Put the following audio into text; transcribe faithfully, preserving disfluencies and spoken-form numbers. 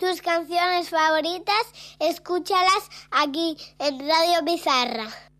tus canciones favoritas, escúchalas aquí en Radio Bizarra.